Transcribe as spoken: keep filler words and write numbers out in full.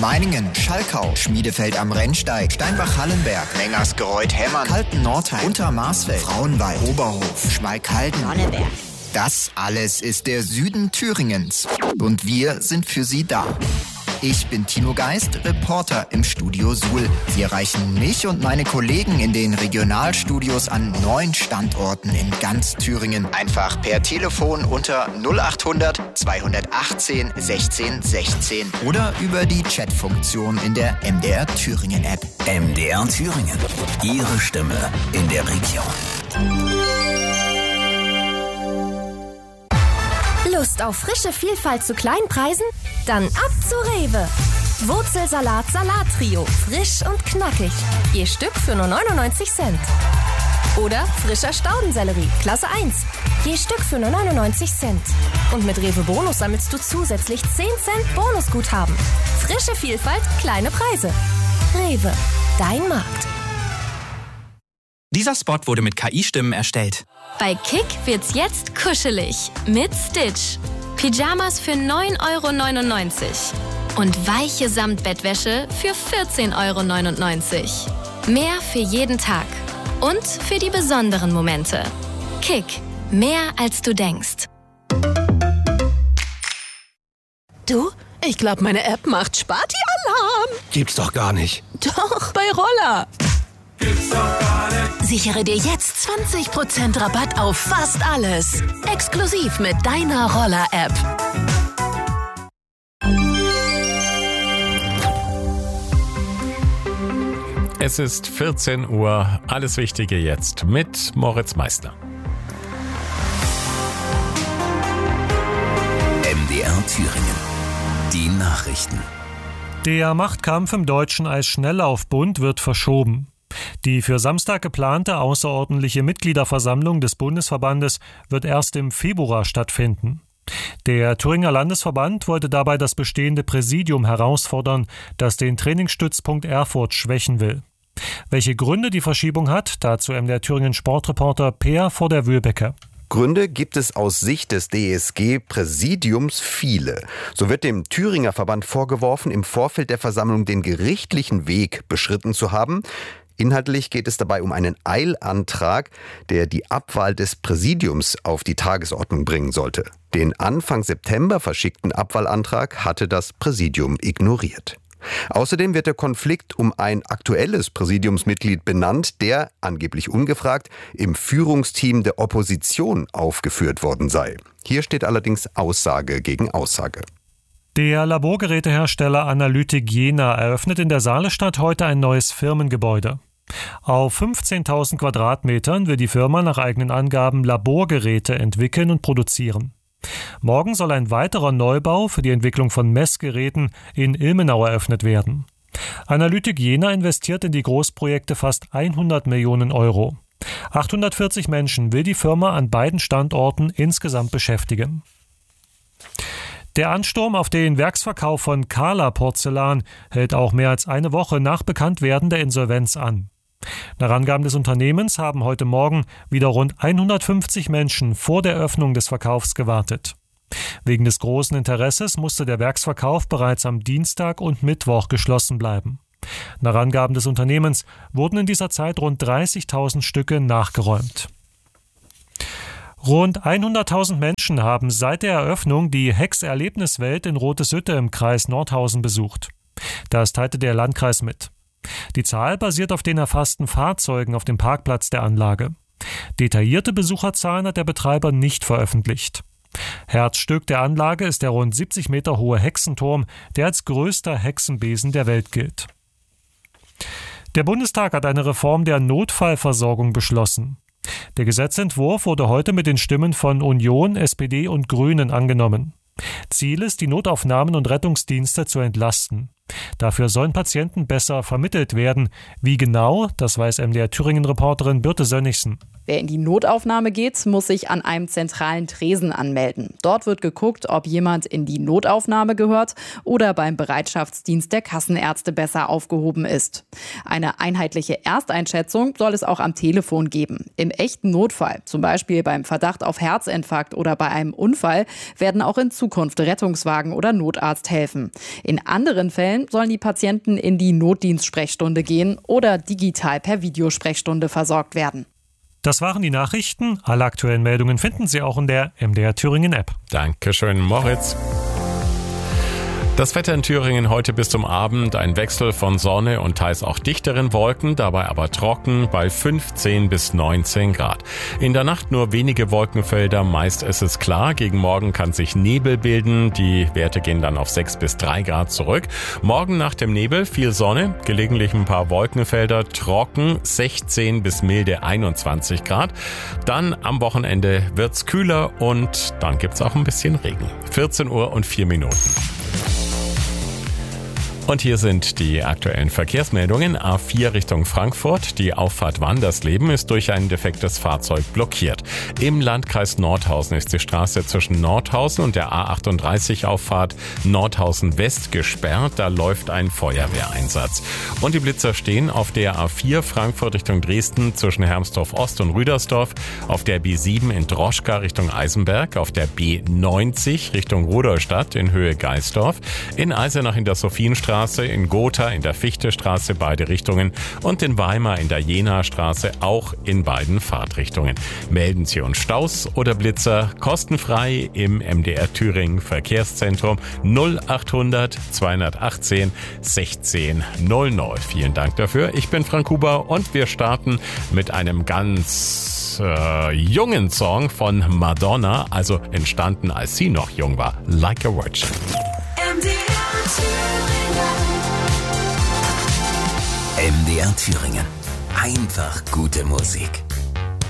Meiningen, Schalkau, Schmiedefeld am Rennsteig, Steinbach-Hallenberg, Mengersgereuth-Hemmern, Kalten-Nordheim, Untermarsfeld, Frauenwald, Oberhof, Schmalkalden, Sonneberg. Das alles ist der Süden Thüringens. Und wir sind für Sie da. Ich bin Tino Geist, Reporter im Studio Suhl. Sie erreichen mich und meine Kollegen in den Regionalstudios an neun Standorten in ganz Thüringen. Einfach per Telefon unter null achthundert zweihundertachtzehn sechzehn sechzehn oder über die Chatfunktion in der M D R Thüringen App. M D R Thüringen. Ihre Stimme in der Region. Lust auf frische Vielfalt zu kleinen Preisen? Dann ab zu Rewe. Wurzelsalat Salattrio. Frisch und knackig. Je Stück für nur neunundneunzig Cent. Oder frischer Staudensellerie. Klasse eins. Je Stück für nur neunundneunzig Cent. Und mit Rewe Bonus sammelst du zusätzlich zehn Cent Bonusguthaben. Frische Vielfalt, kleine Preise. Rewe. Dein Markt. Dieser Spot wurde mit K I-Stimmen erstellt. Bei Kick wird's jetzt kuschelig mit Stitch. Pyjamas für neun Euro neunundneunzig und weiche Samtbettwäsche für vierzehn Euro neunundneunzig. Mehr für jeden Tag und für die besonderen Momente. Kick. Mehr als du denkst. Du, ich glaube, meine App macht Sparti-Alarm. Gibt's doch gar nicht. Doch, bei Roller. Gibt's doch gar nicht. Sichere dir jetzt zwanzig Prozent Rabatt auf fast alles. Exklusiv mit deiner Roller-App. Es ist vierzehn Uhr. Alles Wichtige jetzt mit Moritz Meissner. M D R Thüringen. Die Nachrichten. Der Machtkampf im deutschen Eisschnelllaufbund wird verschoben. Die für Samstag geplante außerordentliche Mitgliederversammlung des Bundesverbandes wird erst im Februar stattfinden. Der Thüringer Landesverband wollte dabei das bestehende Präsidium herausfordern, das den Trainingsstützpunkt Erfurt schwächen will. Welche Gründe die Verschiebung hat, dazu M D R Thüringen Sportreporter Peer vor der Wühlbecke. Gründe gibt es aus Sicht des D S G-Präsidiums viele. So wird dem Thüringer Verband vorgeworfen, im Vorfeld der Versammlung den gerichtlichen Weg beschritten zu haben. Inhaltlich geht es dabei um einen Eilantrag, der die Abwahl des Präsidiums auf die Tagesordnung bringen sollte. Den Anfang September verschickten Abwahlantrag hatte das Präsidium ignoriert. Außerdem wird der Konflikt um ein aktuelles Präsidiumsmitglied benannt, der, angeblich ungefragt, im Führungsteam der Opposition aufgeführt worden sei. Hier steht allerdings Aussage gegen Aussage. Der Laborgerätehersteller Analytik Jena eröffnet in der Saalestadt heute ein neues Firmengebäude. Auf fünfzehntausend Quadratmetern will die Firma nach eigenen Angaben Laborgeräte entwickeln und produzieren. Morgen soll ein weiterer Neubau für die Entwicklung von Messgeräten in Ilmenau eröffnet werden. Analytik Jena investiert in die Großprojekte fast hundert Millionen Euro. achthundertvierzig Menschen will die Firma an beiden Standorten insgesamt beschäftigen. Der Ansturm auf den Werksverkauf von Carla Porzellan hält auch mehr als eine Woche nach Bekanntwerden der Insolvenz an. Nach Angaben des Unternehmens haben heute Morgen wieder rund hundertfünfzig Menschen vor der Öffnung des Verkaufs gewartet. Wegen des großen Interesses musste der Werksverkauf bereits am Dienstag und Mittwoch geschlossen bleiben. Nach Angaben des Unternehmens wurden in dieser Zeit rund dreißigtausend Stücke nachgeräumt. Rund hunderttausend Menschen haben seit der Eröffnung die Hex-Erlebniswelt in Rote-Sütte im Kreis Nordhausen besucht. Das teilte der Landkreis mit. Die Zahl basiert auf den erfassten Fahrzeugen auf dem Parkplatz der Anlage. Detaillierte Besucherzahlen hat der Betreiber nicht veröffentlicht. Herzstück der Anlage ist der rund siebzig Meter hohe Hexenturm, der als größter Hexenbesen der Welt gilt. Der Bundestag hat eine Reform der Notfallversorgung beschlossen. Der Gesetzentwurf wurde heute mit den Stimmen von Union, S P D und Grünen angenommen. Ziel ist, die Notaufnahmen und Rettungsdienste zu entlasten. Dafür sollen Patienten besser vermittelt werden. Wie genau, das weiß M D R Thüringen-Reporterin Birte Sönnigsen. Wer in die Notaufnahme geht, muss sich an einem zentralen Tresen anmelden. Dort wird geguckt, ob jemand in die Notaufnahme gehört oder beim Bereitschaftsdienst der Kassenärzte besser aufgehoben ist. Eine einheitliche Ersteinschätzung soll es auch am Telefon geben. Im echten Notfall, zum Beispiel beim Verdacht auf Herzinfarkt oder bei einem Unfall, werden auch in Zukunft Rettungswagen oder Notarzt helfen. In anderen Fällen sollen die Patienten in die Notdienstsprechstunde gehen oder digital per Videosprechstunde versorgt werden. Das waren die Nachrichten. Alle aktuellen Meldungen finden Sie auch in der M D R Thüringen App. Dankeschön, Moritz. Das Wetter in Thüringen heute bis zum Abend, ein Wechsel von Sonne und teils auch dichteren Wolken, dabei aber trocken bei fünfzehn bis neunzehn Grad. In der Nacht nur wenige Wolkenfelder, meist ist es klar. Gegen Morgen kann sich Nebel bilden, die Werte gehen dann auf sechs bis drei Grad zurück. Morgen nach dem Nebel viel Sonne, gelegentlich ein paar Wolkenfelder, trocken, sechzehn bis milde einundzwanzig Grad. Dann am Wochenende wird's kühler und dann gibt's auch ein bisschen Regen. vierzehn Uhr und vier Minuten. Und hier sind die aktuellen Verkehrsmeldungen. A vier Richtung Frankfurt. Die Auffahrt Wandersleben ist durch ein defektes Fahrzeug blockiert. Im Landkreis Nordhausen ist die Straße zwischen Nordhausen und der A achtunddreißig Auffahrt Nordhausen West gesperrt. Da läuft ein Feuerwehreinsatz. Und die Blitzer stehen auf der A vier Frankfurt Richtung Dresden zwischen Hermsdorf Ost und Rüdersdorf, auf der B sieben in Droschka Richtung Eisenberg, auf der B neunzig Richtung Rudolstadt in Höhe Geisdorf, in Eisenach in der Sophienstraße, in Gotha in der Fichtestraße beide Richtungen und in Weimar in der Jena-Straße auch in beiden Fahrtrichtungen. Melden Sie uns Staus oder Blitzer kostenfrei im M D R Thüringen Verkehrszentrum null achthundert zweihundertachtzehn sechzehn null null. Vielen Dank dafür. Ich bin Frank Huber und wir starten mit einem ganz äh, jungen Song von Madonna, also entstanden, als sie noch jung war. Like a Virgin. M D R Thüringen. Einfach gute Musik.